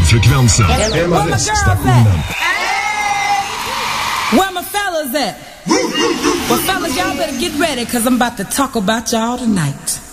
Frekvensen. Where my girls at? Where my fellas at? Well, fellas, y'all better get ready, cause I'm about to talk about y'all tonight.